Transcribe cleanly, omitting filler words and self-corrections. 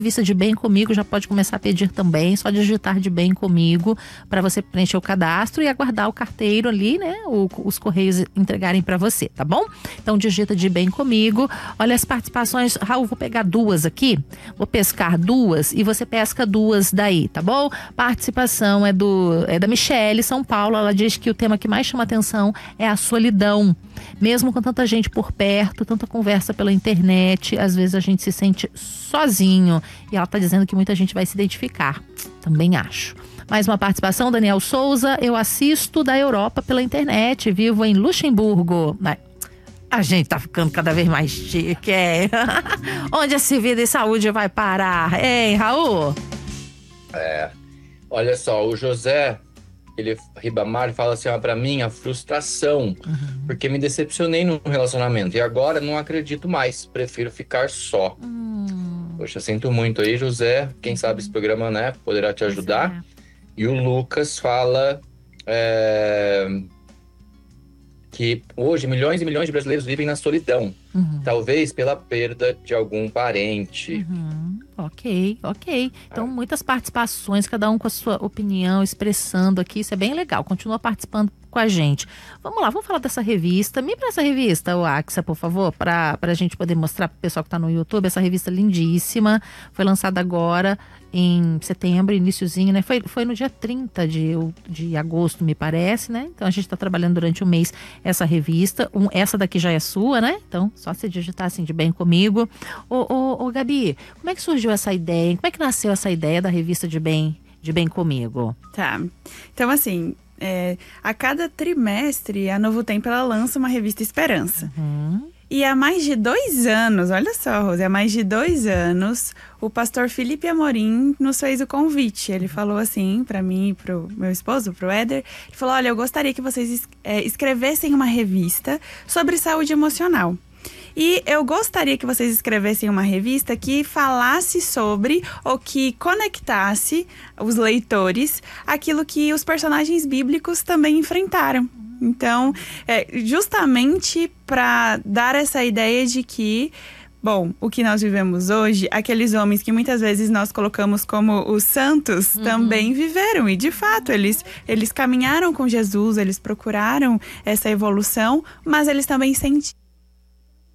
Revista de Bem Comigo, já pode começar a pedir também, só digitar de Bem Comigo para você preencher o cadastro e aguardar o carteiro ali, né? Os correios entregarem para você, tá bom? Então digita de Bem Comigo. Olha as participações, Raul, vou pegar duas aqui, vou pescar duas e você pesca duas daí, tá bom? Participação é da Michele, São Paulo. Ela diz que o tema que mais chama atenção é a solidão. Mesmo com tanta gente por perto, tanta conversa pela internet, às vezes a gente se sente sozinho. E ela está dizendo que muita gente vai se identificar. Também acho. Mais uma participação, Daniel Souza. Eu assisto da Europa pela internet, vivo em Luxemburgo. A gente tá ficando cada vez mais chique, é? Onde essa vida e saúde vai parar, hein, Raul? Olha só, o José Ribamar fala assim, pra mim, a frustração, porque me decepcionei num relacionamento e agora não acredito mais, prefiro ficar só. Poxa, sinto muito aí, José, quem sabe esse programa, né, poderá te ajudar. E o Lucas fala que hoje milhões e milhões de brasileiros vivem na solidão, talvez pela perda de algum parente. Ok. Então, muitas participações, cada um com a sua opinião, expressando aqui. Isso é bem legal. Continua participando com a gente. Vamos lá, vamos falar dessa revista. Me presta essa revista, o Axa, por favor, para a gente poder mostrar para o pessoal que está no YouTube. Essa revista lindíssima. Foi lançada agora em setembro, iniciozinho, né? Foi no dia 30 de agosto, me parece, né? Então, a gente está trabalhando durante o mês essa revista. Essa daqui já é sua, né? Então, só se digitar assim de Bem Comigo. Ô, Gabi, como é que surgiu essa ideia? Como é que nasceu essa ideia da revista de Bem Comigo? Tá. Então, assim, a cada trimestre, a Novo Tempo, ela lança uma revista Esperança. E há mais de 2 anos, olha só, Rose, há mais de 2 anos, o pastor Felipe Amorim nos fez o convite. Ele falou assim para mim e pro meu esposo, pro Éder, ele falou, olha, eu gostaria que vocês escrevessem uma revista sobre saúde emocional. E eu gostaria que vocês escrevessem uma revista que falasse sobre ou que conectasse os leitores àquilo que os personagens bíblicos também enfrentaram. Então, justamente para dar essa ideia de que, bom, o que nós vivemos hoje, aqueles homens que muitas vezes nós colocamos como os santos, também viveram. E, de fato, eles caminharam com Jesus, eles procuraram essa evolução, mas eles também sentiram